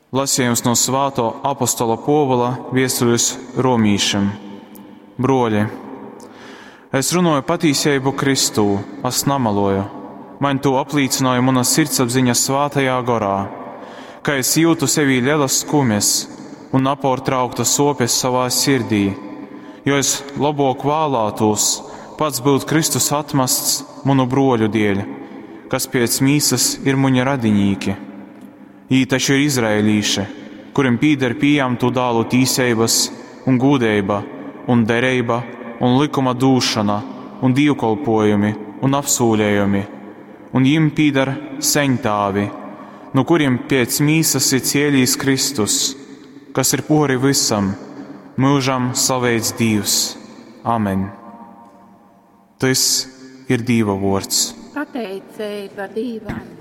Lasījums no Svētā apostola Pāvila vēstules Romiešiem. Broļi, es runāju patiesību Kristū, es nemeloju. Man to apliecināja mana sirdsapziņa Svētajā garā, ka es jūtu sevī lielas skumjas un nepārtrauktas sopes savā sirdī, jo es labāk vēlētos pats būt Kristus atmests manu broļu dēļ, kas pēc mīsas ir muņa radinīki. Jī taču ir izraēlīši, kuriem pīder pieņemtu dālu tīseibas un gūdeiba un dereiba un likuma dūšana un dievkalpojumi un apsūlējumi, un jim pīder seņtāvi, no kuriem pēc mīsas ir cēlījis Kristus, kas ir pori visam, mūžam slavēts Dievs. Amen. Tas ir Dieva vārds. Pateicība Dievam.